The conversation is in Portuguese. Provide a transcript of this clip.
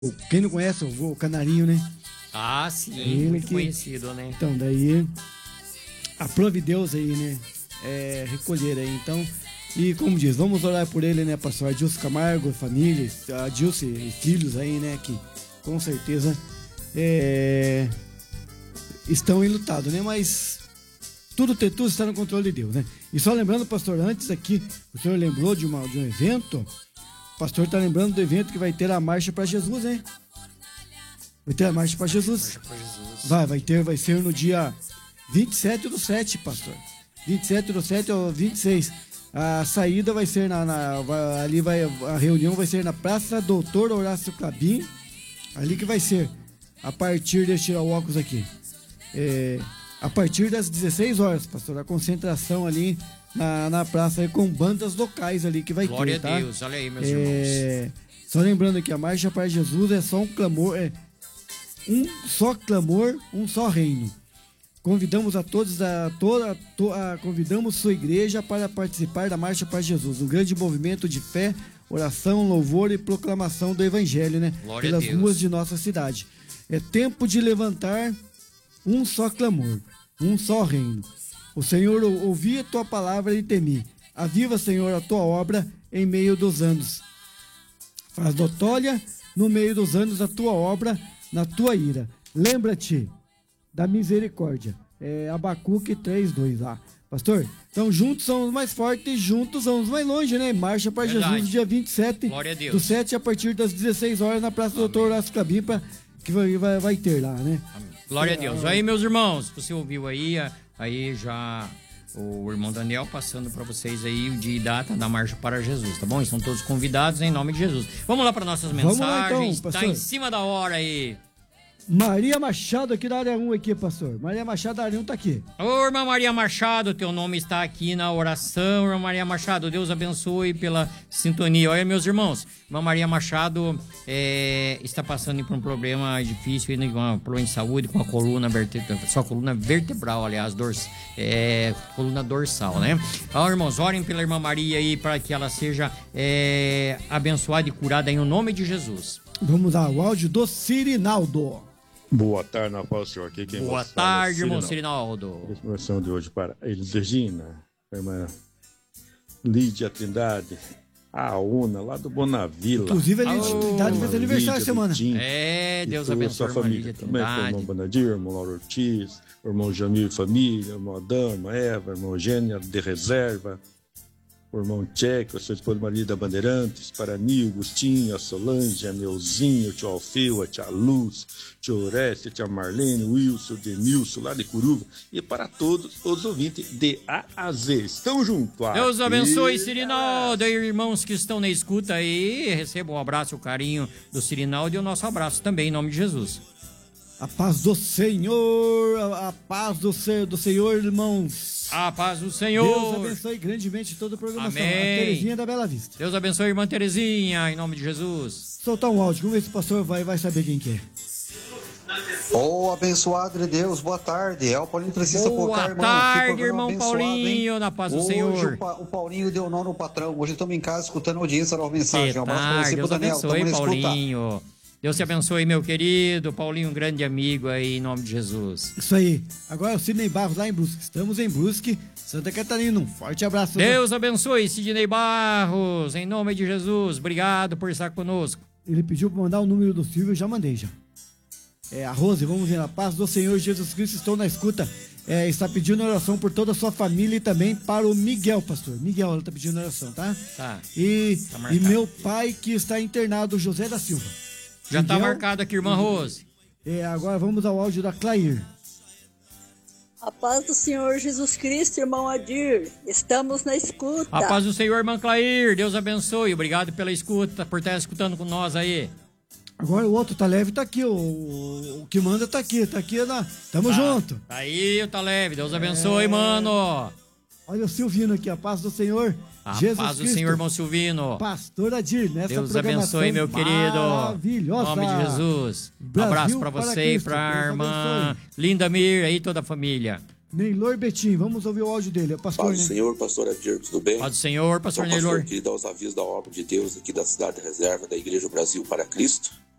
Quem não conhece o Canarinho, né? Ah, sim, ele muito que... conhecido, né? Então, daí, aprove Deus aí, né? Recolher aí, então. E como diz, vamos orar por ele, né, pastor Adilson Camargo, família, Adilson e filhos aí, né, que com certeza estão enlutados, né, mas tudo está no controle de Deus, né. E só lembrando, pastor, antes aqui, o senhor lembrou de um evento, o pastor está lembrando do evento que vai ter a Marcha para Jesus, hein? Vai ter a Marcha para Jesus. Vai ser no dia 27/7, pastor. 27/7 ao 26. A saída vai ser a reunião vai ser na Praça Doutor Horácio Clabin. Ali que vai ser, a partir, deixa eu tirar o óculos aqui. A partir das 16 horas, pastor, a concentração ali na praça aí, com bandas locais ali que vai Glória ter, tá? Glória a Deus, olha aí, meus irmãos. Só lembrando que a Marcha para Jesus é só um clamor, um só clamor, um só reino. Convidamos a todos, convidamos sua igreja para participar da Marcha para Jesus, um grande movimento de fé, oração, louvor e proclamação do Evangelho, né? Glória pelas a Deus. ruas de nossa cidade. É tempo de levantar um só clamor, um só reino. O Senhor, ouvi a tua palavra e temi. Aviva, Senhor, a tua obra em meio dos anos. Faz notória no meio dos anos a tua obra, na tua ira. Lembra-te da misericórdia. Abacuque 3:2 lá. Pastor, então juntos somos mais fortes, juntos somos mais longe, né? Marcha para Jesus, dia 27 Glória a Deus. do 7 a partir das 16 horas na Praça Doutor Horácio Clabin, que vai ter lá, né? Amém. Glória a Deus. Aí, meus irmãos, você ouviu aí já o irmão Daniel passando para vocês aí o dia e data da Marcha para Jesus, tá bom? Estão todos convidados em nome de Jesus. Vamos lá para nossas mensagens. Vamos lá, então, tá em cima da hora aí. Maria Machado aqui da área 1 aqui, pastor. Maria Machado da área 1 tá aqui. Ô, irmã Maria Machado, teu nome está aqui na oração. Irmã Maria Machado, Deus abençoe pela sintonia. Olha, meus irmãos, irmã Maria Machado está passando por um problema difícil, com um problema de saúde, com a coluna vertebral, aliás, coluna dorsal, né? Então, irmãos, orem pela irmã Maria aí para que ela seja abençoada e curada em nome de Jesus. Vamos lá, o áudio do Cirinaldo. Boa tarde, na paz do Senhor. Aqui quem Boa tarde, irmão Cirinaldo. A oração de hoje para a Elisegina, a irmã Lídia Trindade, a Una, lá do Bonavila. Inclusive, a Lídia Trindade fez aniversário essa semana. Deus abençoe a família também, o irmão Bonadir, o irmão Lauro Ortiz, o irmão Jamil e família, o irmão Adão, a irmã Eva, o irmão Eugênia de Reserva, o irmão Tcheco, a sua esposa Maria da Bandeirantes, para Nil, Agostinho, a Solange, a Neuzinho, o tio Alfeu, a tia Luz, o tio Oreste, a tia Marlene, o Wilson, o Denilson, lá de Curuva, e para todos os ouvintes de A a Z. Estamos juntos. Deus abençoe, Cirinaldo, e irmãos que estão na escuta aí, recebam um abraço e o carinho do Cirinaldo e o nosso abraço também, em nome de Jesus. A paz do Senhor, a paz do Senhor, irmãos. A paz do Senhor. Deus abençoe grandemente toda a programação. Amém. A Terezinha da Bela Vista. Deus abençoe a irmã Terezinha, em nome de Jesus. Soltar um áudio, vamos ver se o pastor vai saber quem que é. Abençoado de Deus, boa tarde. É o Paulinho Francisco Pocar, irmão. Boa tarde, irmão Paulinho, na paz do Senhor. Hoje o Paulinho deu nó no patrão. Hoje estamos em casa escutando a audiência da mensagem. Um abraço pra você, Deus pro Daniel. abençoe, Paulinho. Deus te abençoe, meu querido. Paulinho, um grande amigo aí, em nome de Jesus. Isso aí. Agora o Sidney Barros lá em Brusque. Estamos em Brusque, Santa Catarina. Um forte abraço. Deus abençoe, Sidney Barros, em nome de Jesus. Obrigado por estar conosco. Ele pediu para mandar o número do Silvio, eu já mandei já. A Rose, vamos ver, a paz do Senhor Jesus Cristo, estou na escuta. Está pedindo oração por toda a sua família e também para o Miguel, pastor. Miguel, ela está pedindo oração, tá? Tá. E meu pai que está internado, José da Silva. Já está marcado aqui, irmã Rose. Agora vamos ao áudio da Clair. A paz do Senhor Jesus Cristo, irmão Adir. Estamos na escuta. A paz do Senhor, irmã Clair. Deus abençoe. Obrigado pela escuta, por estar escutando com nós aí. Agora o outro Taleve tá aqui, o que manda tá aqui, tamo junto. Tá aí o Taleve, Deus abençoe, mano. Olha o Silvino aqui, a paz do Senhor, a Jesus paz do Cristo, Senhor, irmão Silvino. Pastor Adir, nessa Deus abençoe, meu querido. Maravilhosa. Em nome de Jesus. Um abraço pra você e pra irmã Linda Mir aí, toda a família. Neylor Betim, vamos ouvir o áudio dele, pastor. Paz do Senhor, pastor Adir, tudo bem? Paz do Senhor, pastor Neylor. Pastor, queria dar os avisos da obra de Deus aqui da cidade de Reserva da Igreja Brasil para Cristo.